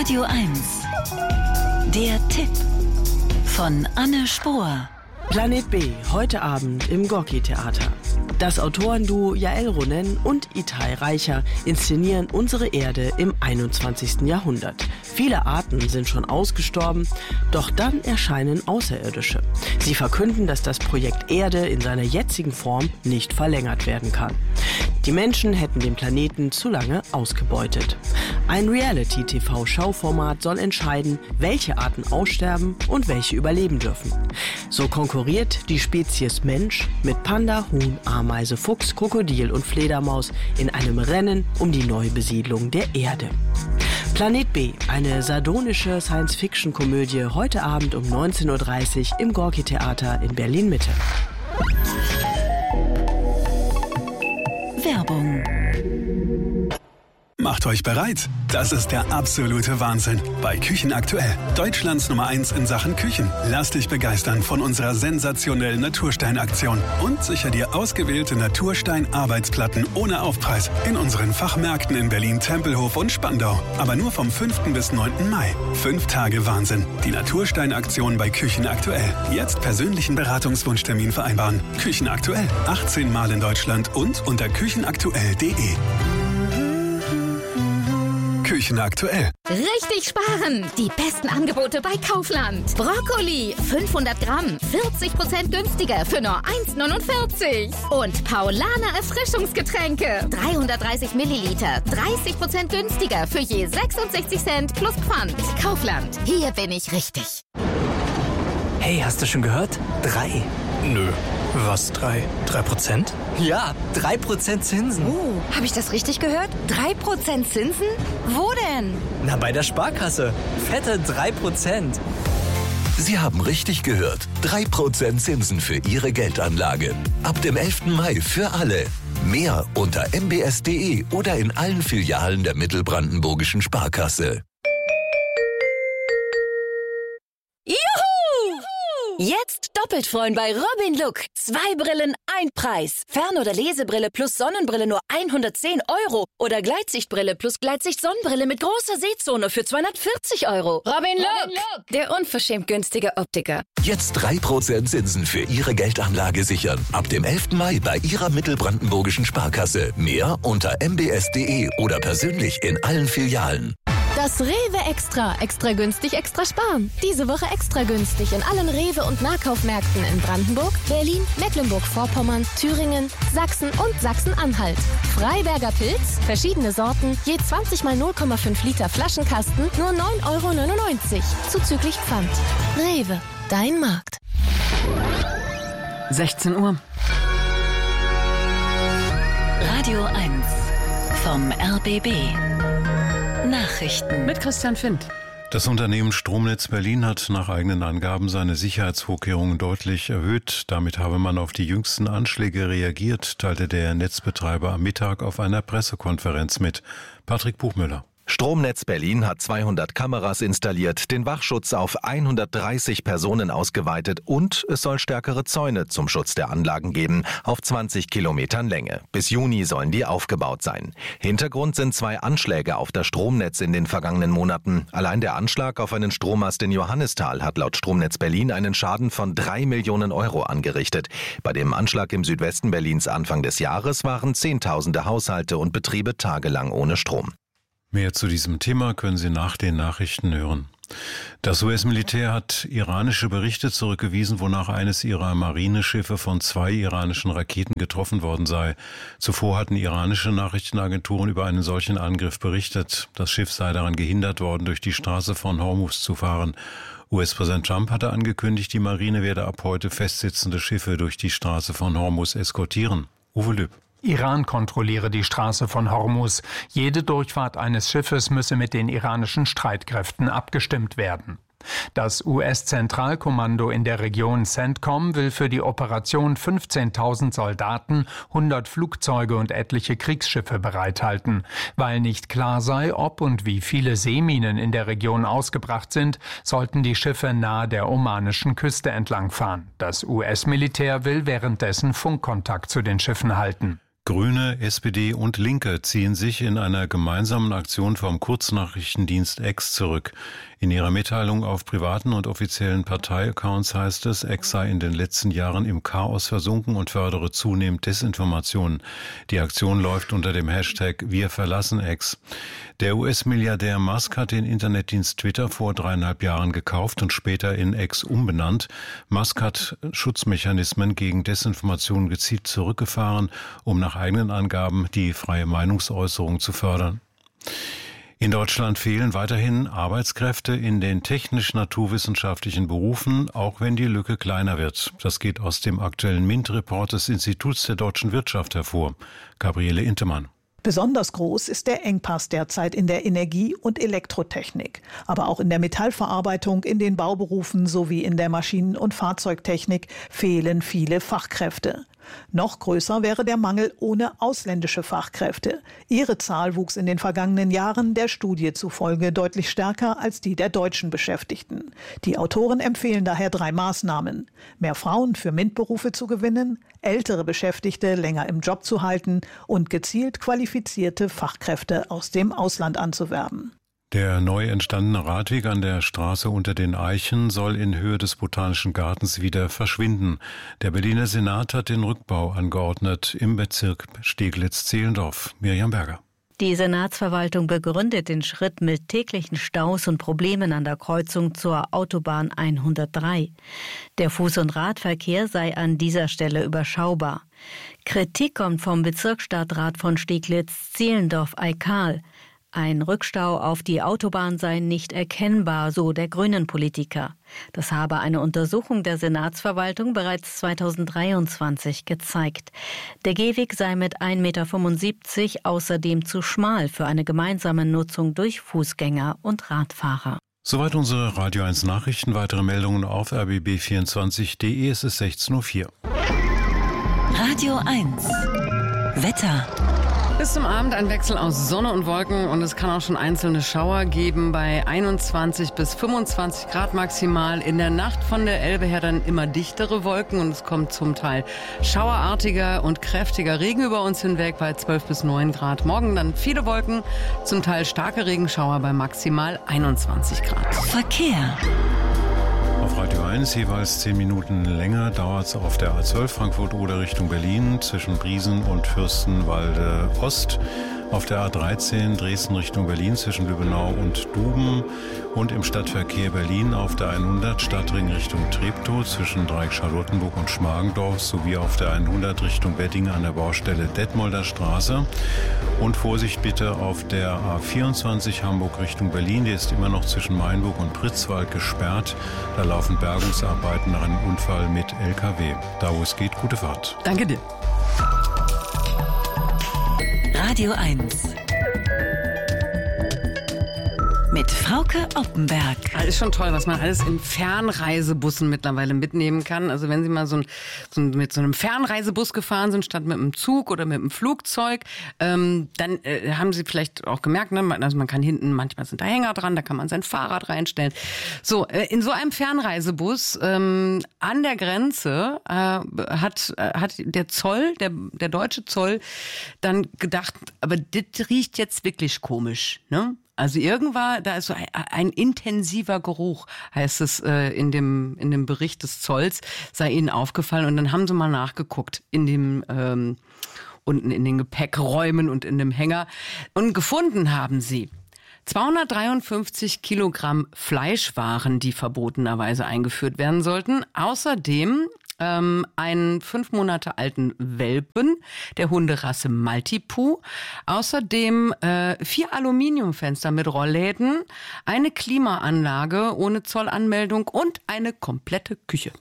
Radio 1. Der Tipp von Anne Spohr. Planet B, heute Abend im Gorki-Theater. Das Autorenduo Yael Ronen und Itai Reicher inszenieren unsere Erde im 21. Jahrhundert. Viele Arten sind schon ausgestorben, doch dann erscheinen Außerirdische. Sie verkünden, dass das Projekt Erde in seiner jetzigen Form nicht verlängert werden kann. Die Menschen hätten den Planeten zu lange ausgebeutet. Ein Reality-TV-Schauformat soll entscheiden, welche Arten aussterben und welche überleben dürfen. So konkurriert die Spezies Mensch mit Panda, Huhn, Ameise, Fuchs, Krokodil und Fledermaus in einem Rennen um die Neubesiedlung der Erde. Planet B, eine sardonische Science-Fiction-Komödie, heute Abend um 19.30 Uhr im Gorki-Theater in Berlin-Mitte. Werbung. Macht euch bereit. Das ist der absolute Wahnsinn. Bei Küchen aktuell. Deutschlands Nummer 1 in Sachen Küchen. Lass dich begeistern von unserer sensationellen Naturstein-Aktion. Und sicher dir ausgewählte Naturstein-Arbeitsplatten ohne Aufpreis. In unseren Fachmärkten in Berlin, Tempelhof und Spandau. Aber nur vom 5. bis 9. Mai. 5 Tage Wahnsinn. Die Naturstein-Aktion bei Küchen aktuell. Jetzt persönlichen Beratungswunschtermin vereinbaren. Küchen aktuell. 18 Mal in Deutschland und unter küchenaktuell.de. Küchen aktuell. Richtig sparen! Die besten Angebote bei Kaufland. Brokkoli, 500 Gramm, 40% günstiger für nur 1,49. Und Paulaner Erfrischungsgetränke, 330 Milliliter, 30% günstiger für je 66 Cent plus Pfand. Kaufland, hier bin ich richtig. Hey, hast du schon gehört? 3. Nö. Was 3? 3%? Ja, 3% Zinsen. Habe ich das richtig gehört? 3% Zinsen? Wo denn? Na, bei der Sparkasse. Fette 3%. Sie haben richtig gehört. 3% Zinsen für Ihre Geldanlage. Ab dem 11. Mai für alle. Mehr unter mbs.de oder in allen Filialen der Mittelbrandenburgischen Sparkasse. Jetzt doppelt freuen bei Robin Look. 2 Brillen, 1 Preis. Fern- oder Lesebrille plus Sonnenbrille nur 110 € oder Gleitsichtbrille plus Gleitsicht-Sonnenbrille mit großer Sehzone für 240 €. Robin Look, der unverschämt günstige Optiker. Jetzt 3% Zinsen für Ihre Geldanlage sichern. Ab dem 11. Mai bei Ihrer Mittelbrandenburgischen Sparkasse. Mehr unter mbs.de oder persönlich in allen Filialen. Das Rewe Extra. Extra günstig, extra sparen. Diese Woche extra günstig in allen Rewe- und Nahkaufmärkten in Brandenburg, Berlin, Mecklenburg-Vorpommern, Thüringen, Sachsen und Sachsen-Anhalt. Freiberger Pilz, verschiedene Sorten, je 20 mal 0,5 Liter Flaschenkasten, nur 9,99 € zuzüglich Pfand. Rewe, dein Markt. 16 Uhr. Radio 1 vom RBB. Nachrichten Mit Christian Findt. Das Unternehmen Stromnetz Berlin hat nach eigenen Angaben seine Sicherheitsvorkehrungen deutlich erhöht. Damit habe man auf die jüngsten Anschläge reagiert, teilte der Netzbetreiber am Mittag auf einer Pressekonferenz mit. Patrick Buchmüller. Stromnetz Berlin hat 200 Kameras installiert, den Wachschutz auf 130 Personen ausgeweitet und es soll stärkere Zäune zum Schutz der Anlagen geben, auf 20 Kilometern Länge. Bis Juni sollen die aufgebaut sein. Hintergrund sind 2 Anschläge auf das Stromnetz in den vergangenen Monaten. Allein der Anschlag auf einen Strommast in Johannisthal hat laut Stromnetz Berlin einen Schaden von 3 Millionen € angerichtet. Bei dem Anschlag im Südwesten Berlins Anfang des Jahres waren Zehntausende Haushalte und Betriebe tagelang ohne Strom. Mehr zu diesem Thema können Sie nach den Nachrichten hören. Das US-Militär hat iranische Berichte zurückgewiesen, wonach eines ihrer Marineschiffe von 2 iranischen Raketen getroffen worden sei. Zuvor hatten iranische Nachrichtenagenturen über einen solchen Angriff berichtet. Das Schiff sei daran gehindert worden, durch die Straße von Hormuz zu fahren. US-Präsident Trump hatte angekündigt, die Marine werde ab heute festsitzende Schiffe durch die Straße von Hormuz eskortieren. Uwe Lüb. Iran kontrolliere die Straße von Hormuz. Jede Durchfahrt eines Schiffes müsse mit den iranischen Streitkräften abgestimmt werden. Das US-Zentralkommando in der Region CENTCOM will für die Operation 15.000 Soldaten, 100 Flugzeuge und etliche Kriegsschiffe bereithalten. Weil nicht klar sei, ob und wie viele Seeminen in der Region ausgebracht sind, sollten die Schiffe nahe der omanischen Küste entlangfahren. Das US-Militär will währenddessen Funkkontakt zu den Schiffen halten. Grüne, SPD und Linke ziehen sich in einer gemeinsamen Aktion vom Kurznachrichtendienst X zurück. In ihrer Mitteilung auf privaten und offiziellen Parteiaccounts heißt es, X sei in den letzten Jahren im Chaos versunken und fördere zunehmend Desinformation. Die Aktion läuft unter dem Hashtag Wir verlassen X. Der US-Milliardär Musk hat den Internetdienst Twitter vor 3,5 Jahren gekauft und später in X umbenannt. Musk hat Schutzmechanismen gegen Desinformation gezielt zurückgefahren, um nach eigenen Angaben die freie Meinungsäußerung zu fördern. In Deutschland fehlen weiterhin Arbeitskräfte in den technisch-naturwissenschaftlichen Berufen, auch wenn die Lücke kleiner wird. Das geht aus dem aktuellen MINT-Report des Instituts der deutschen Wirtschaft hervor. Gabriele Intemann. Besonders groß ist der Engpass derzeit in der Energie- und Elektrotechnik, aber auch in der Metallverarbeitung, in den Bauberufen sowie in der Maschinen- und Fahrzeugtechnik fehlen viele Fachkräfte. Noch größer wäre der Mangel ohne ausländische Fachkräfte. Ihre Zahl wuchs in den vergangenen Jahren der Studie zufolge deutlich stärker als die der deutschen Beschäftigten. Die Autoren empfehlen daher 3 Maßnahmen: mehr Frauen für MINT-Berufe zu gewinnen, ältere Beschäftigte länger im Job zu halten und gezielt qualifizierte Fachkräfte aus dem Ausland anzuwerben. Der neu entstandene Radweg an der Straße unter den Eichen soll in Höhe des Botanischen Gartens wieder verschwinden. Der Berliner Senat hat den Rückbau angeordnet im Bezirk Steglitz-Zehlendorf. Mirjam Berger. Die Senatsverwaltung begründet den Schritt mit täglichen Staus und Problemen an der Kreuzung zur Autobahn 103. Der Fuß- und Radverkehr sei an dieser Stelle überschaubar. Kritik kommt vom Bezirksstadtrat von Steglitz-Zehlendorf-Eikal. Ein Rückstau auf die Autobahn sei nicht erkennbar, so der Grünen-Politiker. Das habe eine Untersuchung der Senatsverwaltung bereits 2023 gezeigt. Der Gehweg sei mit 1,75 Meter außerdem zu schmal für eine gemeinsame Nutzung durch Fußgänger und Radfahrer. Soweit unsere Radio 1 Nachrichten. Weitere Meldungen auf rbb24.de. Es ist 16:04 Uhr. Radio 1 Wetter. Bis zum Abend ein Wechsel aus Sonne und Wolken und es kann auch schon einzelne Schauer geben bei 21 bis 25 Grad maximal. In der Nacht von der Elbe her dann immer dichtere Wolken und es kommt zum Teil schauerartiger und kräftiger Regen über uns hinweg bei 12 bis 9 Grad. Morgen dann viele Wolken, zum Teil starke Regenschauer bei maximal 21 Grad. Verkehr. Auf Radio 1 jeweils 10 Minuten länger dauert es auf der A12 Frankfurt-Oder Richtung Berlin zwischen Briesen und Fürstenwalde Ost. Auf der A13 Dresden Richtung Berlin zwischen Lübbenau und Duben und im Stadtverkehr Berlin auf der 100 Stadtring Richtung Treptow zwischen Dreieck-Charlottenburg und Schmargendorf sowie auf der 100 Richtung Wedding an der Baustelle Detmolder Straße. Und Vorsicht bitte auf der A24 Hamburg Richtung Berlin, die ist immer noch zwischen Mainburg und Pritzwalk gesperrt. Da laufen Bergungsarbeiten nach einem Unfall mit LKW. Da wo es geht, gute Fahrt. Danke dir. Radio 1 mit Frauke Oppenberg. Ist schon toll, was man alles in Fernreisebussen mittlerweile mitnehmen kann. Also wenn Sie mal mit so einem Fernreisebus gefahren sind, statt mit einem Zug oder mit einem Flugzeug, dann haben Sie vielleicht auch gemerkt, ne? Also man kann hinten, manchmal sind da Hänger dran, da kann man sein Fahrrad reinstellen. So, in so einem Fernreisebus an der Grenze hat der Zoll, der deutsche Zoll, dann gedacht, aber das riecht jetzt wirklich komisch, ne? Also irgendwann, da ist so ein intensiver Geruch, heißt es in dem Bericht des Zolls, sei ihnen aufgefallen. Und dann haben sie mal nachgeguckt in dem unten in den Gepäckräumen und in dem Hänger. Und gefunden haben sie 253 Kilogramm Fleischwaren, die verbotenerweise eingeführt werden sollten. Außerdem einen 5 Monate alten Welpen der Hunderasse Maltipoo. Außerdem 4 Aluminiumfenster mit Rollläden, eine Klimaanlage ohne Zollanmeldung und eine komplette Küche.